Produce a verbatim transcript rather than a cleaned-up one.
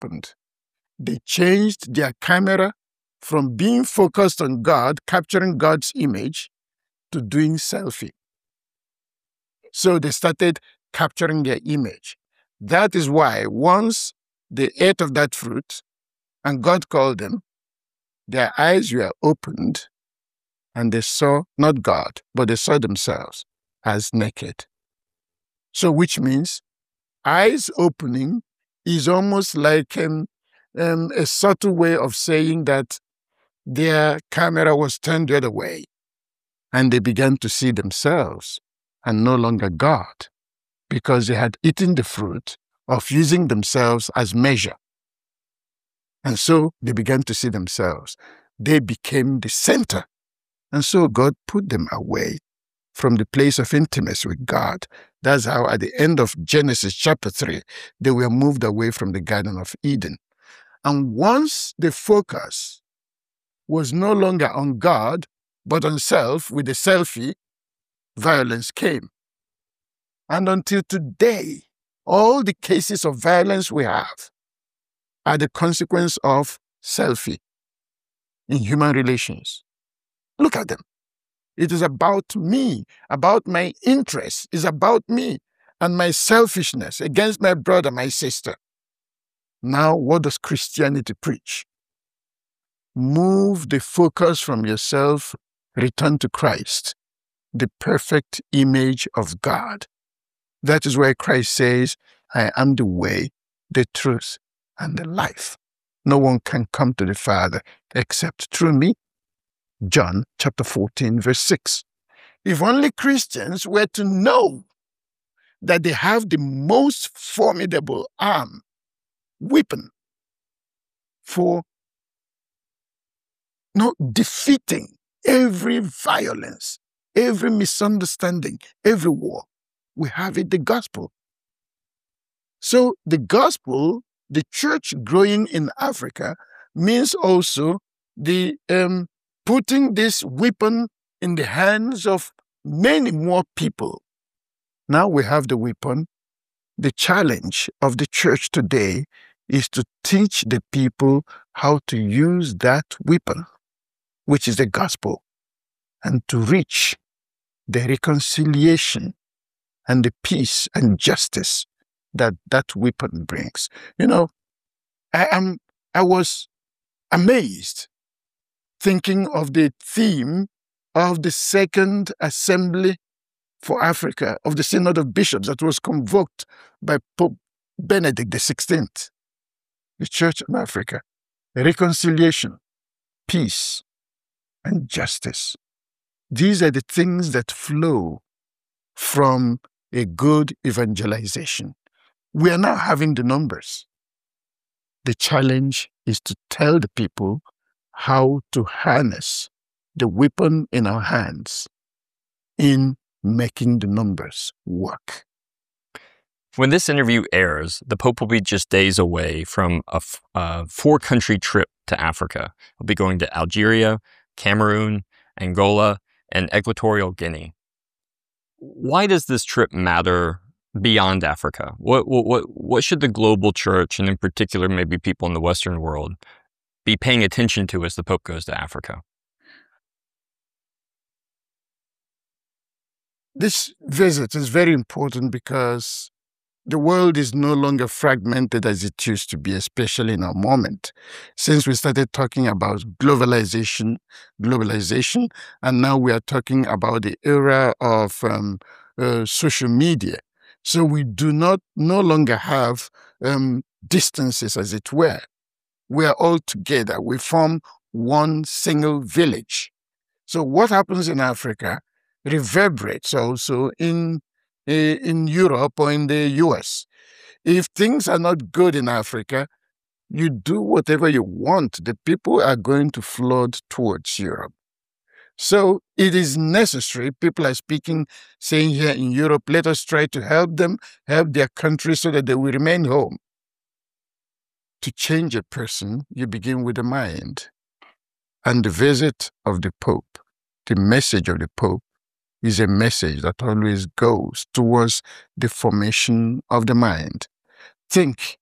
happened? They changed their camera from being focused on God, capturing God's image, to doing selfie. So they started capturing their image. That is why once they ate of that fruit and God called them, their eyes were opened and they saw not God, but they saw themselves as naked. So which means eyes opening is almost like um, um, a subtle way of saying that their camera was turned the other way and they began to see themselves and no longer God, because they had eaten the fruit of using themselves as measure. And so they began to see themselves. They became the center. And so God put them away from the place of intimacy with God. That's how at the end of Genesis chapter three, they were moved away from the Garden of Eden. And once the focus was no longer on God, but on self with the selfie, violence came. And until today, all the cases of violence we have are the consequence of selfie in human relations. Look at them. It is about me, about my interests. It's about me and my selfishness against my brother, my sister. Now, what does Christianity preach? Move the focus from yourself, return to Christ, the perfect image of God. That is why Christ says, I am the way, the truth, and the life. No one can come to the Father except through me. John chapter fourteen, verse six. If only Christians were to know that they have the most formidable arm, weapon, for not defeating every violence, every misunderstanding, every war. We have it, the gospel. So the gospel, the church growing in Africa, means also the um, putting this weapon in the hands of many more people. Now we have the weapon. The challenge of the church today is to teach the people how to use that weapon, which is the gospel, and to reach the reconciliation and the peace and justice that that weapon brings. You know, I am, I was amazed thinking of the theme of the Second Assembly for Africa, of the Synod of Bishops that was convoked by Pope Benedict the sixteenth. The Church of Africa, reconciliation, peace, and justice. These are the things that flow from a good evangelization. We are now having the numbers. The challenge is to tell the people how to harness the weapon in our hands in making the numbers work. When this interview airs, the Pope will be just days away from a, f- a four-country trip to Africa. He'll be going to Algeria, Cameroon, Angola, and Equatorial Guinea. Why does this trip matter beyond Africa? What, what, what should the global church, and in particular maybe people in the Western world, be paying attention to as the Pope goes to Africa? This visit is very important because the world is no longer fragmented as it used to be, especially in our moment. Since we started talking about globalization, globalization, and now we are talking about the era of um, uh, social media. So we do not no longer have um, distances, as it were. We are all together. We form one single village. So what happens in Africa reverberates also in in Europe or in the U S. If things are not good in Africa, you do whatever you want. The people are going to flood towards Europe. So it is necessary. People are speaking, saying here in Europe, let us try to help them, help their country so that they will remain home. To change a person, you begin with the mind. And the visit of the Pope, the message of the Pope, is a message that always goes towards the formation of the mind. Think